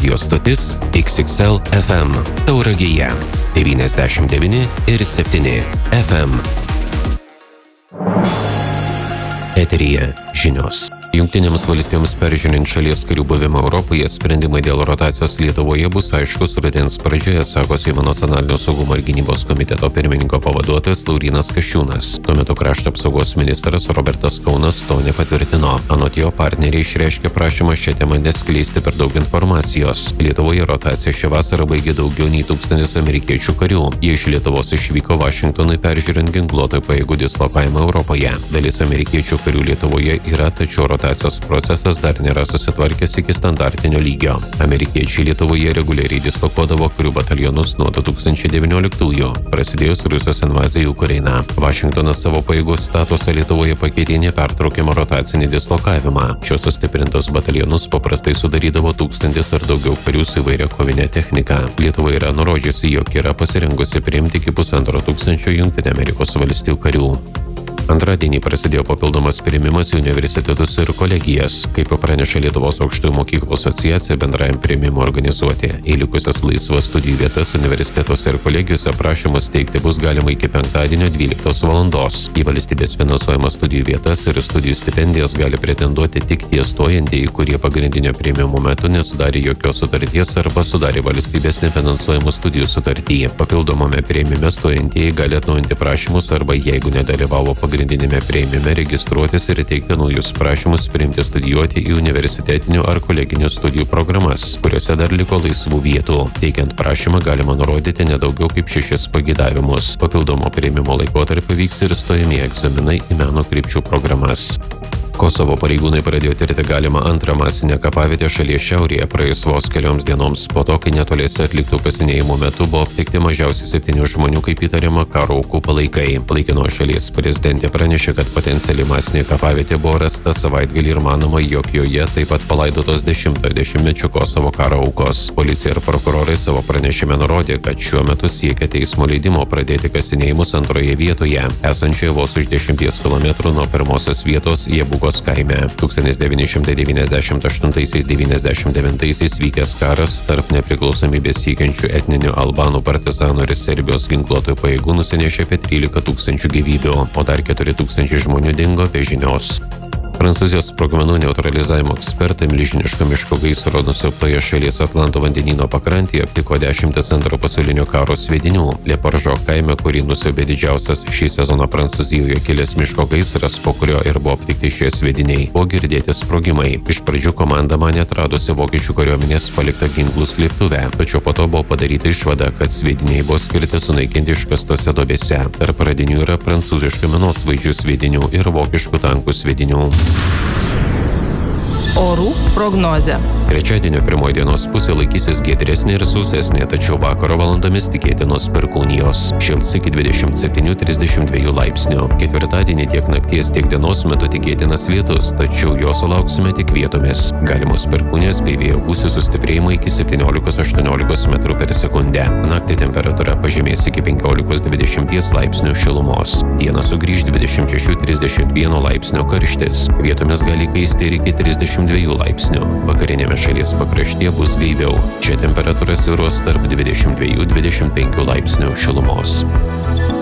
Radio stotis XXL FM Tauragėje 99,7 FM. Eteryje žinios. Jungtinėms valstijoms peržiūrint šalies karių buvimą Europoje, sprendimai dėl rotacijos Lietuvoje bus aiškus rudens pradžioje, sako Seimo nacionalinio saugumo ir gynybos komiteto pirmininko pavaduotojas Laurynas Kasčiūnas. Tuo metu krašto apsaugos ministras Robertas Kaunas to nepatvirtino. Anot jo, partneriai išreiškė prašymą šią temą neskleisti per daug informacijos. Lietuvoje rotaciją šią vasarą baigė daugiau nei 1000 amerikiečių karių. Jie iš Lietuvos išvyko Vašingtonui peržiūrint ginkluotojų pajėgų dislokavimą Europoje. Dalis amerikiečių karių Lietuvoje yra, tačiau rotacijos procesas dar nėra susitvarkęs iki standartinio lygio. Amerikiečiai Lietuvoje reguliariai dislokuodavo karių batalionus nuo 2019-ųjų, prasidėjus Rusijos invazijai į Ukrainą. Vašingtonas savo pajėgų statusą Lietuvoje pakeitė nepertraukiamą rotacinį dislokavimą. Šios sustiprintos batalionus paprastai sudarydavo 1000 ar daugiau karių su įvairia kovinė technika. Lietuva yra nurodžiusi, jog yra pasirengusi priimti iki 1500 Jungtinių Amerikos valstijų karių. Antradienį prasidėjo papildomas priėmimas į universitetus ir kolegijas. Kaip praneša Lietuvos aukštųjų mokyklų asociacija, bendrajam priėmimui organizuoti į likusias laisvas studijų vietas universitetuose ir kolegijose prašymus teikti bus galima iki penktadienio 12 valandos. Į valstybės finansuojamas studijų vietas ir studijų stipendijas gali pretenduoti tik tie stojantieji, kurie pagrindinio priėmimo metu nesudarė jokios sutarties arba sudarė valstybės nefinansuojamų studijų sutartį. Papildomame priėmime stojantieji gali atnaujinti prašymus arba, jeigu nedalyvavo pagrindinėme priėmime, registruotis ir teikti naujus prašymus priimti studijuoti į universitetinių ar koleginių studijų programas, kuriuose dar liko laisvų vietų. Teikiant prašymą galima nurodyti nedaugiau kaip 6 pageidavimus. Papildomo priėmimo laikotarpiu vyks ir stojamieji egzaminai į meno krypčių programas. Kosovo pareigūnai pradėjo tirti galimą antrą masinę kapavietę šalies šiaurėje praėjus vos kelioms dienoms po to, kai netoliese atliktų kasinėjimų metu buvo aptikti mažiausiai 7 žmonių kaip įtariama karo aukų palaikai. Laikino šalies prezidentė pranešė, kad potencialiai masinė kapavietė buvo rasta savaitgalį ir manoma, jog joje taip pat palaidotos 10-ojo dešimtmečio Kosovo karo aukos. Policija ir prokurorai savo pranešime nurodė, kad šiuo metu siekia teismo leidimo pradėti kasinėjimus antroje vietoje, esančioje vos už 10 km nuo pirmosios vietos Jebugos kaime. 1998-99 vykęs karas tarp nepriklausomybės siekiančių etninių albanų partizanų ir Serbijos ginkluotojų pajėgų nusinešė apie 13 000 gyvybių, o dar 4 000 žmonių dingo be žinios. Prancūzijos sprogmenų neutralizavimo ekspertai milžiniško miško gaisro nusiaubtoje šalies Atlanto vandenyno pakrantėje aptiko 10 Antro pasaulinio karo sviedinių. Leparžo kaime, kurį nusiaubė didžiausias šį sezoną Prancūzijoje kilęs miško gaisras, po kurio ir buvo aptikti šie sviediniai, buvo girdėti sprogimai. Iš pradžių komanda manė atradusi vokiečių kariuomenės paliktą ginklų slėptuvę, tačiau po to buvo padaryta išvada, kad sviediniai buvo skirti sunaikinti iškastose duobėse. Tarp radinių yra prancūziškų minosvaidžių sviedinių ir vokiškų tankų sviedinių. Orų prognozė. Trečiadienio pirmoji dienos pusė laikysis giedresnė ir sausesnė, tačiau vakaro valandomis tikėtinos perkūnijos. Šils iki 27-32 laipsnių. Ketvirtadienį tiek nakties, tiek dienos metu tikėtinas lietus, tačiau jo sulauksime tik vietomis. Galimos perkūnijos bei vėjo gūsių sustiprėjimo iki 17-18 metrų per sekundę. Naktį temperatūra pažemės iki 15-20 laipsnių šilumos. Dieną sugrįž 26-31 laipsnio karštis. Vietomis gali kaisti ir iki 32 laipsnių. Vakarinėme šalies pakraštyje bus gaiviau. Čia temperatūra svyruos tarp 22-25 laipsnių šilumos.